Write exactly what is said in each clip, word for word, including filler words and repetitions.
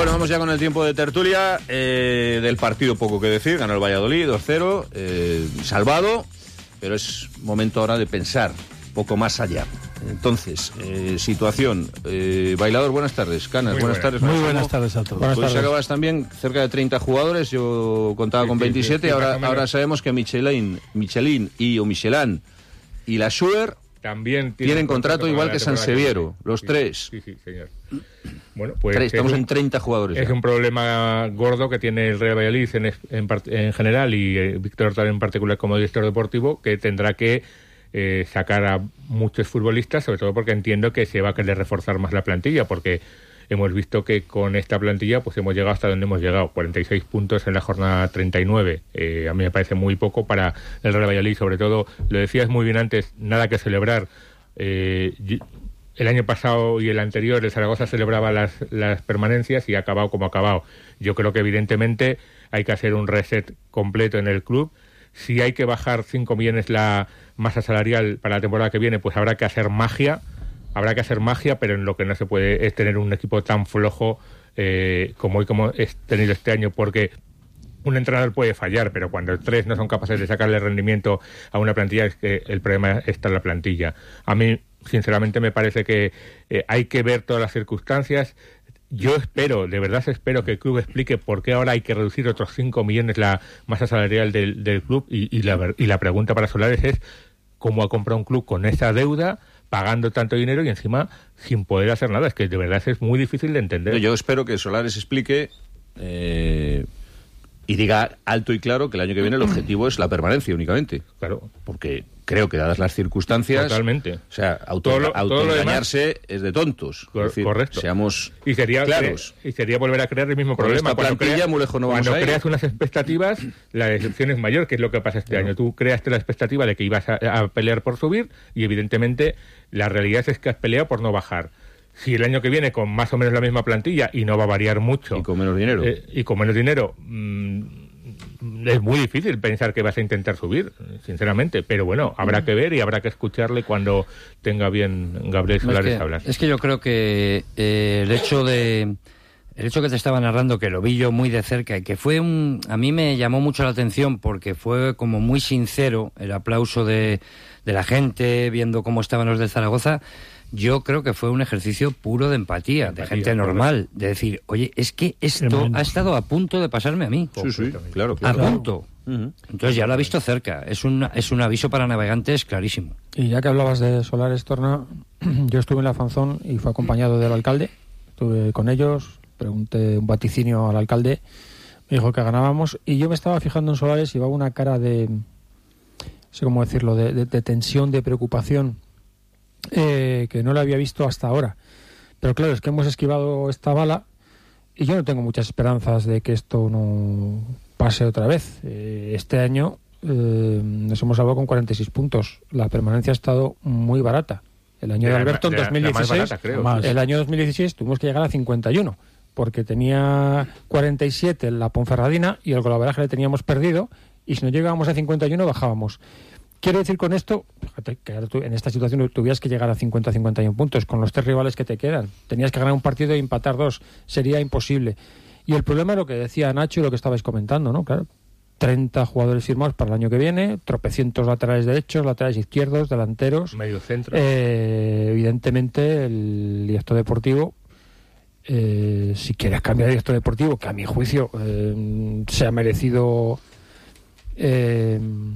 Bueno, vamos ya con el tiempo de tertulia. Eh, del partido poco que decir, ganó el Valladolid dos cero, eh, salvado, pero es momento ahora de pensar poco más allá. Entonces, eh, situación, eh, Bailador, buenas tardes. Canas, Muy buenas buena. tardes. Muy Máximo. buenas tardes a todos. Hoy sacabas también cerca de treinta jugadores, yo contaba Sí, con sí, veintisiete, sí, sí, ahora, más o menos. ahora sabemos que Michelin, Michelin y o Michelin y la Schuer También tienen contrato igual para que la temporada Sanseviero, viene. los Sí, tres. Sí, sí, señor. Bueno, pues Tres, estamos es un, en treinta jugadores. es ya. un problema gordo que tiene el Real Valladolid en, es- en, part- en general y eh, Víctor Hortal en particular como director deportivo, que tendrá que eh, sacar a muchos futbolistas, sobre todo porque entiendo que se va a querer reforzar más la plantilla, porque hemos visto que con esta plantilla pues hemos llegado hasta donde hemos llegado, cuarenta y seis puntos en la jornada treinta y nueve. Eh, a mí me parece muy poco para el Real Valladolid, sobre todo, lo decías muy bien antes, nada que celebrar. Eh, y- el año pasado y el anterior el Zaragoza celebraba las, las permanencias y ha acabado como ha acabado. Yo creo que evidentemente hay que hacer un reset completo en el club. Si hay que bajar cinco millones la masa salarial para la temporada que viene, pues habrá que hacer magia, habrá que hacer magia, pero en lo que no se puede es tener un equipo tan flojo eh, como hoy como he tenido este año, porque un entrenador puede fallar, pero cuando tres no son capaces de sacarle rendimiento a una plantilla, es que el problema está en la plantilla. A mí, sinceramente, me parece que eh, hay que ver todas las circunstancias. Yo espero, de verdad espero que el club explique por qué ahora hay que reducir otros cinco millones la masa salarial del, del club y, y, la, ver- y la pregunta para Solares es cómo ha comprado un club con esa deuda, pagando tanto dinero y encima sin poder hacer nada. Es que de verdad es muy difícil de entender. Yo espero que Solares explique eh, y diga alto y claro que el año que viene el objetivo es la permanencia únicamente. Claro. Porque creo que dadas las circunstancias... Totalmente. O sea, auto, Todo lo- todo lo autoengañarse es de tontos. Cor- Es decir, correcto. Seamos Y sería, claros. cre- y sería volver a crear el mismo Con problema. esta Cuando plantilla, crea- muy lejos no vamos Cuando a ir. creas unas expectativas, la decepción es mayor, que es lo que pasa este año. Tú creaste la expectativa de que ibas a, a pelear por subir y evidentemente la realidad es que has peleado por no bajar. Si el año que viene con más o menos la misma plantilla y no va a variar mucho... Y con menos dinero. eh, y con menos dinero... mm, es muy difícil pensar que vas a intentar subir, sinceramente, pero bueno, habrá que ver y habrá que escucharle cuando tenga bien Gabriel No, Solares es que, hablar. es que yo creo que eh, el hecho de el hecho que te estaba narrando, que lo vi yo muy de cerca y que fue un, a mí me llamó mucho la atención porque fue como muy sincero el aplauso de, de la gente viendo cómo estaban los del Zaragoza. Yo creo que fue un ejercicio puro de empatía, Empatía, de gente normal, de decir, oye, es que esto Tremendo. ha estado a punto de pasarme a mí. Sí, sí, claro. A claro. punto. Ujú. Entonces ya lo ha visto cerca. Es un, es un aviso para navegantes clarísimo. Y ya que hablabas de Solares, Torna, yo estuve en la Fanzón y fue acompañado del alcalde. Estuve con ellos, pregunté un vaticinio al alcalde, me dijo que ganábamos y yo me estaba fijando en Solares y llevaba una cara de, no sé cómo decirlo, de, de, de tensión, de preocupación, eh, que no lo había visto hasta ahora. Pero claro, es que hemos esquivado esta bala y yo no tengo muchas esperanzas de que esto no pase otra vez. Eh, este año eh, nos hemos salvado con cuarenta y seis puntos. La permanencia ha estado muy barata. El año de, De la- Alberto en de la- dos mil dieciséis, la más barata, creo. más. El año dos mil dieciséis tuvimos que llegar a cincuenta y uno porque tenía cuarenta y siete en la Ponferradina y el golaveraje le teníamos perdido y si no llegábamos a cincuenta y uno bajábamos. Quiero decir con esto, fíjate, que ahora tú, en esta situación tuvieras que llegar a cincuenta a cincuenta y uno puntos con los tres rivales que te quedan. Tenías que ganar un partido y empatar dos. Sería imposible. Y el problema es lo que decía Nacho y lo que estabais comentando, ¿no? Claro, treinta jugadores firmados para el año que viene, tropecientos laterales derechos, laterales izquierdos, delanteros. Medio centro. Eh, evidentemente, el director deportivo, eh, si quieres cambiar de director deportivo, que a mi juicio eh, se ha merecido... Eh,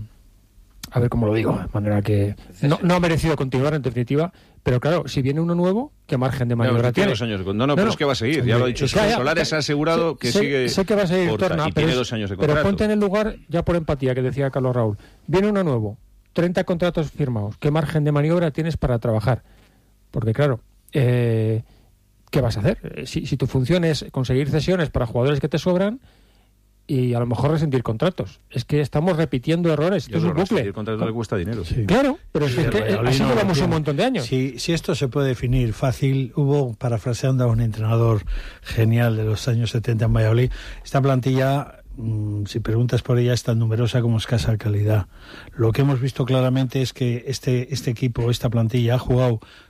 a ver cómo lo digo, de manera que no, no ha merecido continuar en definitiva, pero claro, si viene uno nuevo, ¿qué margen de maniobra No, tiene tiene? dos años. No, no, pero es que va a seguir, ya lo ha dicho. Es que ya- Solares ha asegurado sé- que sé- sigue sé que va a seguir Horta, Torna, y pero tiene es- dos años de pero contrato. ponte en el lugar, ya por empatía, que decía Carlos Raúl, viene uno nuevo, treinta contratos firmados, ¿qué margen de maniobra tienes para trabajar? Porque claro, eh, ¿qué vas a hacer? Eh, Si, si tu función es conseguir cesiones para jugadores que te sobran y a lo mejor resentir contratos. Es que estamos repitiendo errores. Esto Yo es un creo que bucle. el contrato le cuesta dinero. Sí. Claro, pero es Sí, que, el que Valladolid así no lo llevamos un tiene. montón de años. Si, si esto se puede definir fácil, hubo, parafraseando a un entrenador genial de los años setenta en Valladolid, esta plantilla, mmm, si preguntas por ella, es tan numerosa como escasa calidad. Lo que hemos visto claramente es que este, este equipo, esta plantilla, ha jugado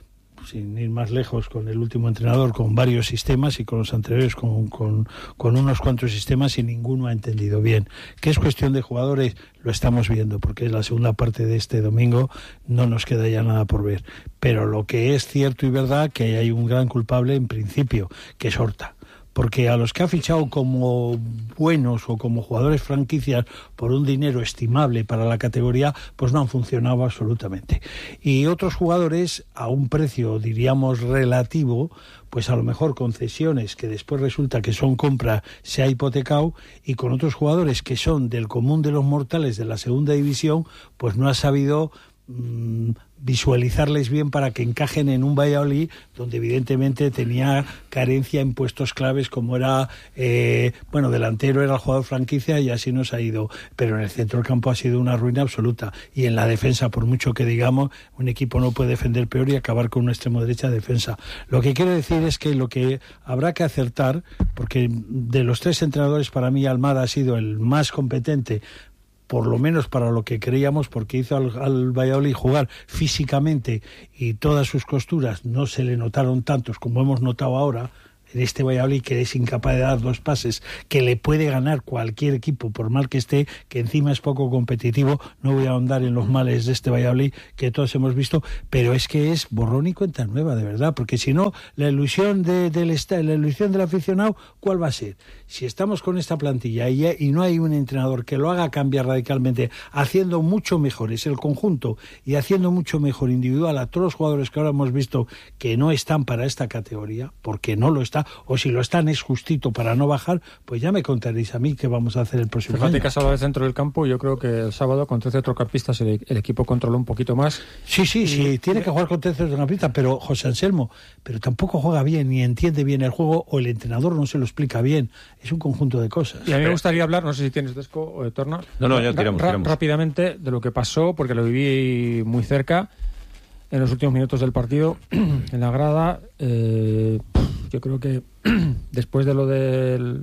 sin ir más lejos, con el último entrenador con varios sistemas y con los anteriores con, con, con unos cuantos sistemas y ninguno ha entendido bien. ¿Qué es cuestión de jugadores? Lo estamos viendo, porque es la segunda parte de este domingo, no nos queda ya nada por ver. Pero lo que es cierto y verdad, que hay un gran culpable en principio, que es Horta. Porque a los que ha fichado como buenos o como jugadores franquicias por un dinero estimable para la categoría, pues no han funcionado absolutamente. Y otros jugadores a un precio, diríamos, relativo, pues a lo mejor concesiones que después resulta que son compra, se ha hipotecado, y con otros jugadores que son del común de los mortales de la segunda división, pues no ha sabido mmm, visualizarles bien para que encajen en un Valladolid donde evidentemente tenía carencia en puestos claves, como era, eh, bueno, delantero era el jugador franquicia y así nos ha ido, pero en el centro del campo ha sido una ruina absoluta, y en la defensa, por mucho que digamos, un equipo no puede defender peor y acabar con una extremo derecha de defensa. Lo que quiero decir es que lo que habrá que acertar, porque de los tres entrenadores para mí Almada ha sido el más competente, por lo menos para lo que creíamos, porque hizo al, al Valladolid jugar físicamente y todas sus costuras no se le notaron tantos como hemos notado ahora en este Valladolid, que es incapaz de dar dos pases, que le puede ganar cualquier equipo por mal que esté, que encima es poco competitivo. No voy a ahondar en los males de este Valladolid que todos hemos visto, pero es que es borrón y cuenta nueva, de verdad, porque si no, la ilusión de, del la ilusión del aficionado, ¿cuál va a ser? Si estamos con esta plantilla y, y no hay un entrenador que lo haga cambiar radicalmente, haciendo mucho mejor es el conjunto y haciendo mucho mejor individual a todos los jugadores que ahora hemos visto que no están para esta categoría, porque no lo están, o si lo están es justito para no bajar, pues ya me contaréis a mí qué vamos a hacer el próximo Fíjate año. que has hablado de centro del campo. Yo creo que el sábado con trece centrocampistas el, el equipo controló un poquito más. Sí, sí, y... sí, tiene que jugar con trece centrocampistas, pero José Anselmo, pero tampoco juega bien ni entiende bien el juego, o el entrenador no se lo explica bien. Es un conjunto de cosas. Y a mí me gustaría hablar, no sé si tienes Desco o de Torna, no, no, ya tiramos, ra- tiramos. rápidamente de lo que pasó, porque lo viví muy cerca en los últimos minutos del partido en la grada. Eh, yo creo que después de lo del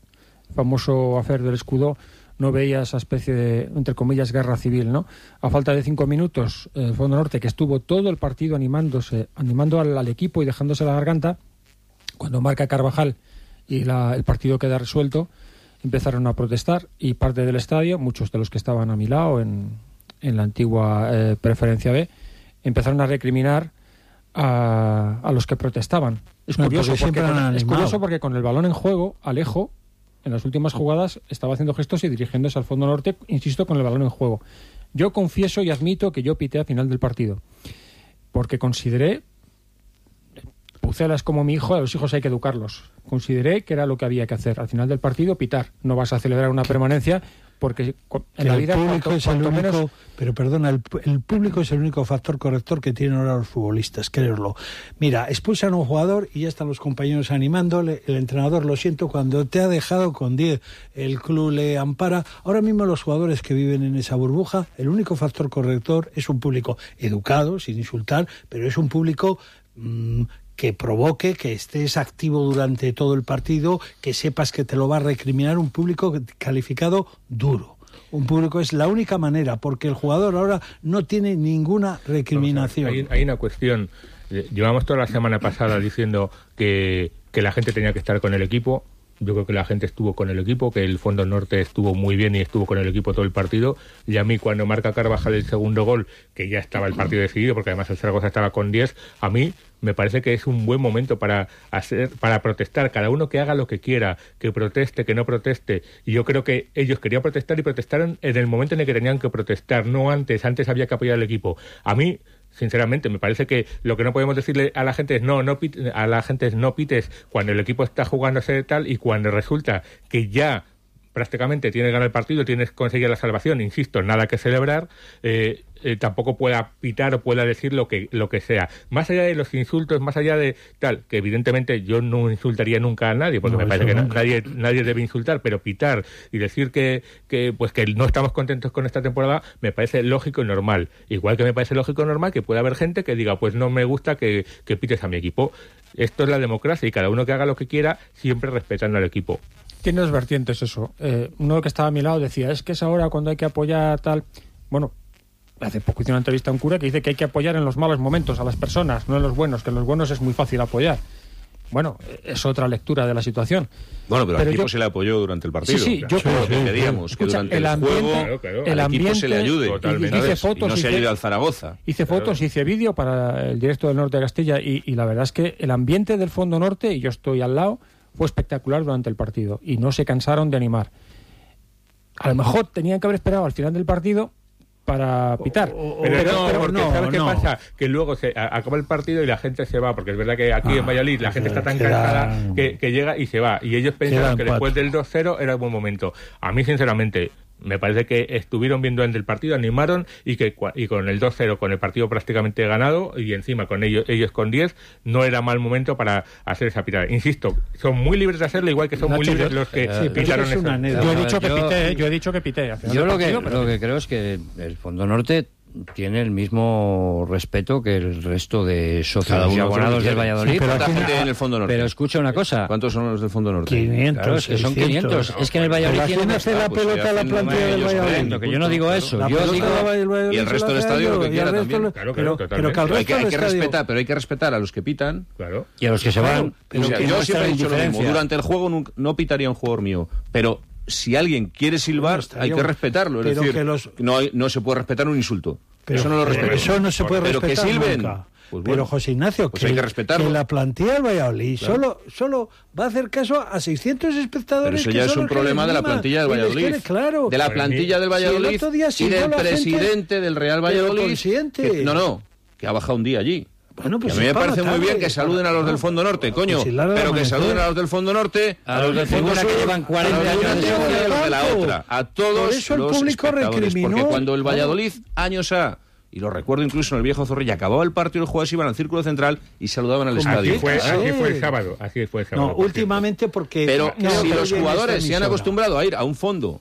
famoso afer del escudo, no veía esa especie de, entre comillas, guerra civil, ¿no? A falta de cinco minutos, el Fondo Norte, que estuvo todo el partido animándose, animando al, al equipo y dejándose la garganta, cuando marca Carvajal y la, el partido queda resuelto, empezaron a protestar, y parte del estadio, muchos de los que estaban a mi lado en, en la antigua eh, preferencia B, empezaron a recriminar a, a los que protestaban. Es no, curioso, porque, porque con, es curioso porque con el balón en juego, Alejo, en las últimas jugadas, estaba haciendo gestos y dirigiéndose al Fondo Norte, insisto, con el balón en juego. Yo confieso y admito que yo pité al final del partido, porque consideré, Pucelas como mi hijo, a los hijos hay que educarlos. Consideré que era lo que había que hacer. Al final del partido, pitar. No vas a celebrar una permanencia, porque en la vida el público cuanto, es el cuanto único, menos... pero perdona, el, el público es el único factor corrector que tienen ahora los futbolistas, créerlo. Mira, expulsan a un jugador y ya están los compañeros animándole, el entrenador, lo siento, cuando te ha dejado con diez, el club le ampara. Ahora mismo los jugadores que viven en esa burbuja, el único factor corrector es un público educado, sin insultar, pero es un público mmm, que provoque, que estés activo durante todo el partido, que sepas que te lo va a recriminar, un público calificado duro. Un público es la única manera, porque el jugador ahora no tiene ninguna recriminación. Hay, hay una cuestión. Llevamos toda la semana pasada diciendo que, que la gente tenía que estar con el equipo. Yo creo que la gente estuvo con el equipo, que el Fondo Norte estuvo muy bien y estuvo con el equipo todo el partido. Y a mí, cuando marca Carvajal el segundo gol, que ya estaba el partido decidido, porque además el Zaragoza estaba con diez, a mí me parece que es un buen momento para hacer, para protestar. Cada uno que haga lo que quiera, que proteste, que no proteste. Y yo creo que ellos querían protestar y protestaron en el momento en el que tenían que protestar, no antes. Antes había que apoyar al equipo. A mí, sinceramente, me parece que lo que no podemos decirle a la gente es no, no pites, a la gente es no pites cuando el equipo está jugándose de tal, y cuando resulta que ya prácticamente tienes ganado el partido, tienes conseguido la salvación, insisto, nada que celebrar, eh, eh, tampoco pueda pitar o pueda decir lo que lo que sea. Más allá de los insultos, más allá de tal, que evidentemente yo no insultaría nunca a nadie, porque no, me parece que nunca. nadie nadie debe insultar, pero pitar y decir que, que pues que no estamos contentos con esta temporada, me parece lógico y normal. Igual que me parece lógico y normal que pueda haber gente que diga, pues no me gusta que, que pites a mi equipo. Esto es la democracia y cada uno que haga lo que quiera, siempre respetando al equipo. Tiene dos vertientes eso. Eh, uno que estaba a mi lado decía, es que es ahora cuando hay que apoyar tal... Bueno, Hace poco hice una entrevista a un cura que dice que hay que apoyar en los malos momentos a las personas, no en los buenos, que en los buenos es muy fácil apoyar. Bueno, es otra lectura de la situación. Bueno, pero, pero al equipo yo... se le apoyó durante el partido. Sí, sí, yo creo sí, que sí, pedíamos sí. que Escucha, durante el el, ambiente, juego claro, claro. el al ambiente, equipo se le ayude. Totalmente. Hice fotos, y no se hice, ayude al Zaragoza. Hice fotos, claro. hice vídeo para el directo del Norte de Castilla y, y la verdad es que el ambiente del Fondo Norte, y yo estoy al lado, fue espectacular durante el partido y no se cansaron de animar. A lo mejor tenían que haber esperado al final del partido para pitar. Pero, pero no, pero porque no, ¿sabes qué no. pasa? Que luego se a, acaba el partido y la gente se va, porque es verdad que aquí ah, en Valladolid la gente está tan quedan... cansada que, que llega y se va. Y ellos pensaban que cuatro. después del dos cero era un buen momento. A mí, sinceramente, me parece que estuvieron viendo antes el partido, animaron y que y con el dos cero, con el partido prácticamente ganado y encima con ellos ellos con diez, no era mal momento para hacer esa pitada. Insisto, son muy libres de hacerlo, igual que son Nacho, muy libres yo, los que eh, pitaron es eso. una anécdota. Yo he dicho que Yo- pité, yo he dicho que pité. al final Yo del lo que, partido, pero lo que creo es que el Fondo Norte tiene el mismo respeto que el resto de Cada socios uno y abonados hace lo que del quiere. Valladolid. Sí, pero ¿Cuánta aquí- gente hay en el Fondo Norte? Pero escucha una cosa. ¿Cuántos son los del Fondo Norte? quinientos, Claro, es que son seiscientos. quinientos. Es que en el Valladolid Pero tiene... ¿quién hace la Ah, pues pelota se a la hacen plantilla del ellos, Valladolid? creen. Que yo no digo eso. La Yo pelota digo... del Valladolid Y el se resto la del hace estadio lo que ellos, y quiera el resto también. lo- Claro, pero, claro, pero que al Pero hay resto que, hay del que estadio... respetar, pero hay que respetar a los que pitan. Claro. Y a los que se van... Pero O sea, que yo no siempre he está dicho la lo mismo. indiferencia. Durante el juego nunca- no pitaría un jugador mío, pero si alguien quiere silbar, Bueno, hay que estaría- respetarlo. Es pero decir, que los- no, hay- no se puede respetar un insulto. Pero- eso no lo pero respeto. Eso no se puede Pero que respetar silben. nunca. Pues Pero bueno, José Ignacio, pues hay que respetarlo. que la plantilla del Valladolid Claro. solo, solo va a hacer caso a seiscientos espectadores. Pero eso que ya es son un los que problema les de la animan. plantilla del Y les Valladolid. quede claro. De la Pues plantilla del si el Valladolid otro día y silbó del la gente, presidente del Real pero Valladolid. consciente. que- no, no, que ha bajado un día allí. Bueno, pues Que a mí me es para parece muy matarle, bien que saluden a los para- del Fondo Norte, pues coño, si la hora de pero que amanecer. saluden a los del Fondo Norte, A los del Fondo Tribuna que Sur, llevan cuarenta a los de una años de sección y a los de la campo. otra, a todos Por eso el los público espectadores, recriminó. porque cuando el Valladolid años ha, y lo recuerdo incluso en el viejo Zorrilla, acababa el partido, los jugadores iban al círculo central y saludaban al Como estadio. Así fue, Sí. así fue el sábado. Así fue el sábado. No, por últimamente porque... Pero no, si creo los que en esta jugadores se han emisora. acostumbrado a ir a un fondo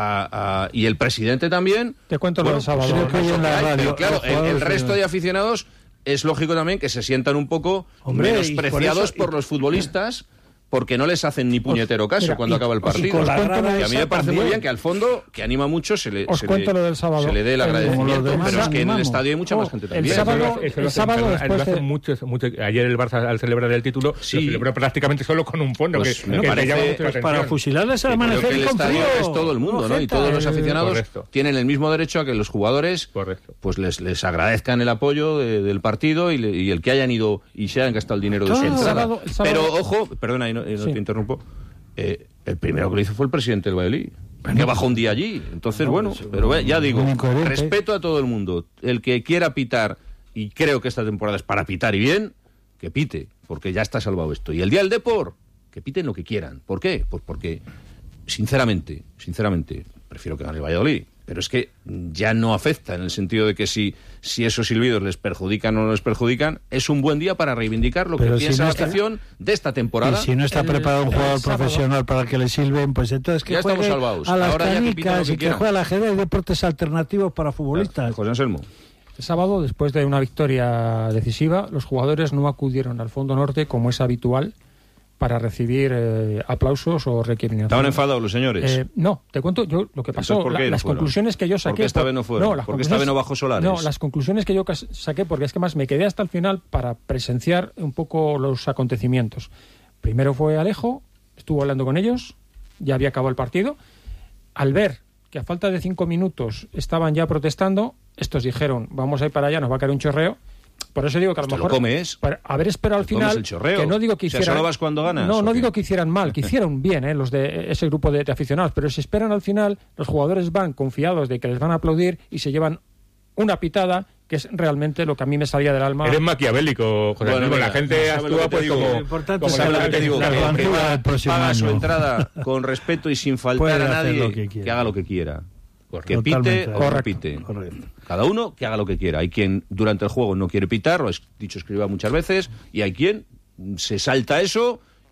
a- a- y el presidente también, Te cuento lo del sábado. creo que hoy en la hay, radio, pero claro, los el, el jugadores resto se- de aficionados es lógico también que se sientan un poco Hombre, y por menospreciados eso- por, los futbolistas porque no les hacen ni puñetero caso mira, cuando y- acaba el y partido. con la Os cuento grada lo Y de- a mí me esa parece muy también. bien que al fondo, que anima mucho, se le, Os se cuento le, lo del sábado. se le dé el El- agradecimiento, como los demás pero es que en el animamos. estadio hay mucha Oh, más gente el también. sábado- Eso lo- eso el lo- sábado perdona, después lo hacen de- muchos, muchos- ayer el Barça al celebrar el título Sí. lo celebró prácticamente solo con un fondo Pues que, me que te parece- llama mucho la pues atención. Para fusilarles al Yo creo amanecer que el y con estadio frío. es todo el mundo, ¿no? Y Jeta, todos los eh, aficionados Correcto. tienen el mismo derecho a que los jugadores Correcto. pues les, les agradezcan el apoyo de- del partido y, le- y el que hayan ido y se hayan gastado el dinero de su Claro, el entrada. sábado- el sábado- Pero ojo, perdona, y no, y no Sí. te interrumpo. eh, el primero que lo hizo fue el presidente del Valladolid, que bajó un día allí. Entonces, No, bueno, pues, pero ve, ya digo, muy incoherente. respeto a todo el mundo. El que quiera pitar, y creo que esta temporada es para pitar y bien, que pite, porque ya está salvado esto. Y el día del Depor, que piten lo que quieran. ¿Por qué? Pues porque, sinceramente, sinceramente, prefiero que gane el Valladolid. Pero es que ya no afecta, en el sentido de que si, si esos silbidos les perjudican o no les perjudican, es un buen día para reivindicar lo Pero que si piensa no la está- afición de esta Y temporada. si no está El- preparado un el jugador sábado- profesional para que le sirven, pues entonces que Ya estamos juegue salvados. a las Ahora ya que pitan lo canicas que y que quieran. juegue al ajedrez, deportes alternativos para futbolistas. José Anselmo. El sábado, después de una victoria decisiva, los jugadores no acudieron al Fondo Norte como es habitual para recibir eh, aplausos o recriminaciones. ¿Estaban enfadados los señores? Eh, no, te cuento yo lo que pasó. Entonces, ¿por qué la- no las fueron? conclusiones que yo saqué. ¿Por qué esta por- vez no fueron? las ¿Por qué esta conclusiones- vez no bajó Solares? No, las conclusiones que yo cas- saqué, porque es que más me quedé hasta el final para presenciar un poco los acontecimientos. Primero fue Alejo, estuvo hablando con ellos, ya había acabado el partido. Al ver que a falta de cinco minutos estaban ya protestando, estos dijeron, vamos a ir para allá, nos va a caer un chorreo. Por eso digo que a lo Pues te lo mejor comes. para haber esperado al Te comes final el chorreo. que no digo que O sea, hicieran ¿solo vas cuando ganas, no o no qué? digo que hicieran mal, que hicieron bien, ¿eh? Los de ese grupo de, de aficionados, pero si esperan al final los jugadores van confiados de que les van a aplaudir y se llevan una pitada que es realmente lo que a mí me salía del alma. Eres maquiavélico, José Bueno, Antonio. mira, La gente ¿sabes lo actúa que te pues digo? como... Lo importante como es la ¿Sabes lo gente que te digo? la Que avanzada paga- del próximo paga su año. entrada con respeto y sin faltar Puede a hacer nadie, lo que quiera. haga lo que quiera. Correcto. Que pite Totalmente. o no Correcto. pite. Correcto. Cada uno que haga lo que quiera. Hay quien durante el juego no quiere pitar, lo he dicho escriba muchas veces, y hay quien se salta eso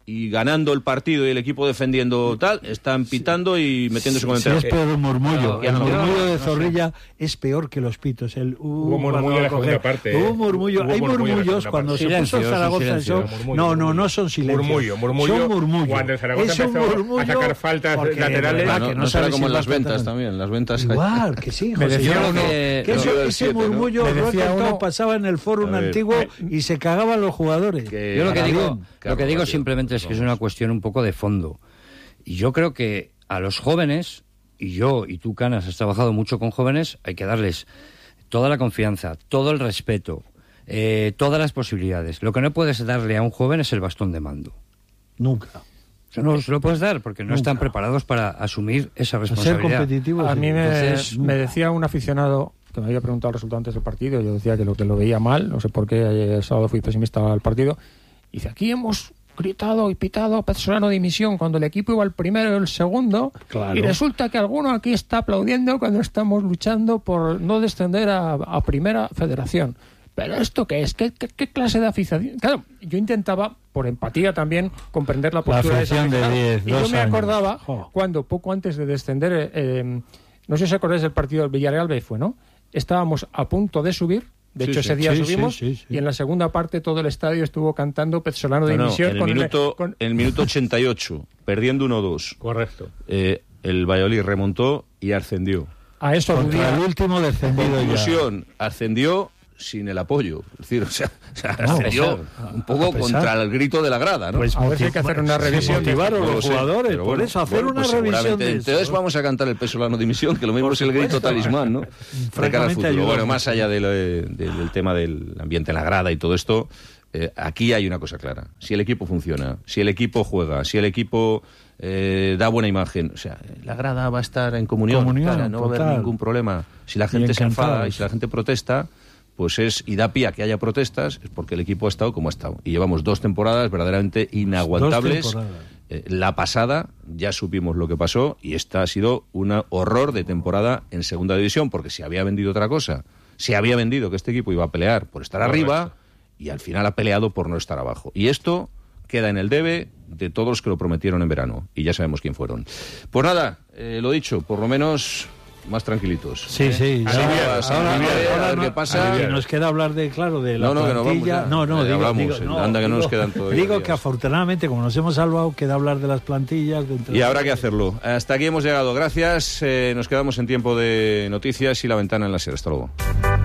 y ganando el partido y el equipo defendiendo tal, están pitando y metiéndose con el Sí, es entrenador. peor el murmullo. No, el no, murmullo no, de no Zorrilla es peor que los pitos. El, uh, Hubo murmullo en la segunda parte, Hubo ¿eh? murmullo. Hubo Hay murmullo en la murmullos segunda cuando parte. se Silencio, puso es un Zaragoza. silencio. Eso, Murmullo, no, no, murmullo. no son silencios. Murmullo, murmullo. Son murmullo. Cuando el Zaragoza Es un empezó a murmullo sacar faltas porque, laterales. verdad, no, que no sabe será como en si las va a ventas tratar. también, las ventas. Igual, que sí, Me José. decía Yo uno- que no, eso, del ese siete, ¿no? murmullo Me lo he decía contado, uno- pasaba en el foro A ver. antiguo y se cagaban los jugadores. Que- Yo lo que Ahora digo, bien, lo Carlos, que digo rápido. simplemente es que es Vamos. una cuestión un poco de fondo. Y yo creo que a los jóvenes, y yo y tú, Canas, has trabajado mucho con jóvenes, hay que darles toda la confianza, todo el respeto, eh, todas las posibilidades. Lo que no puedes darle a un joven es el bastón de mando. Nunca. Eso no se lo puedes dar porque no Nunca. están preparados para asumir esa A ser responsabilidad. competitivos. A mí me, Entonces, me decía un aficionado que me había preguntado el resultado antes del partido, yo decía que lo que lo veía mal, no sé por qué, el sábado fui pesimista al partido, y dice, aquí hemos gritado y pitado Pezzolano dimisión cuando el equipo iba al primero y el segundo, Claro. y resulta que alguno aquí está aplaudiendo cuando estamos luchando por no descender a, a primera federación. ¿Pero esto qué es? ¿Qué, qué, qué clase de afición? Claro, yo intentaba, por empatía también, comprender la postura de ese afición de aficionado. diez, Y yo dos me años. acordaba Jo. cuando poco antes de descender, eh, eh, no sé si os acordáis del partido del Villarreal B, fue, ¿no? Estábamos a punto de subir, de Sí, hecho sí. ese día Sí, subimos, sí, sí, sí. y en la segunda parte todo el estadio estuvo cantando Pezzolano No, no, dimisión. en el con minuto, con- en el minuto ochenta y ocho, perdiendo uno dos, Correcto. eh, el Valladolid remontó y ascendió. a eso Contra aludía. el último descendido ya. Conclusión, ascendió sin el apoyo. Es decir, o sea, o sea, No, ascendió a pesar, un a poco pesar. contra el grito de la grada, ¿no? Pues A ver si hay que hacer una se revisión de- motivaron No lo los sé, jugadores, pero por bueno, eso, hacer bueno, una pues revisión seguramente. de Entonces eso. vamos a cantar el Pezzolano dimisión, que lo mismo es el grito talismán, ¿no? De cara al Francamente futuro. ayuda Bueno, mucho. más allá de lo de- de- del tema del ambiente en la grada y todo esto, eh, aquí hay una cosa clara. Si el equipo funciona, si el equipo juega, si el equipo eh, da buena imagen, o sea, la grada va a estar en comunión, Comunión, clara, no va a haber total. ningún problema. Si la gente se encantados. enfada y si la gente protesta, pues es, y da pie a que haya protestas, es porque el equipo ha estado como ha estado. Y llevamos dos temporadas verdaderamente inaguantables. Dos temporadas. Eh, la pasada ya supimos lo que pasó y esta ha sido un horror de temporada en segunda división, porque se había vendido otra cosa. Se había vendido que este equipo iba a pelear por estar Correcto. arriba y al final ha peleado por no estar abajo. Y esto queda en el debe de todos los que lo prometieron en verano. Y ya sabemos quién fueron. Pues nada, eh, lo dicho, por lo menos más tranquilitos. Sí, sí. ya. Aliviados, Ahora- aliviados, ahora a ver no- qué pasa. que nos queda hablar de, claro, de la No, no, que nos vamos plantilla. ya. No, no, Ya digo, hablamos, digo, anda que no nos digo- quedan todavía Digo días. que afortunadamente, como nos hemos salvado, queda hablar de las plantillas. dentro Y de- habrá que hacerlo. Hasta aquí hemos llegado. Gracias. Eh, nos quedamos en tiempo de noticias y la ventana en la SER. Hasta luego.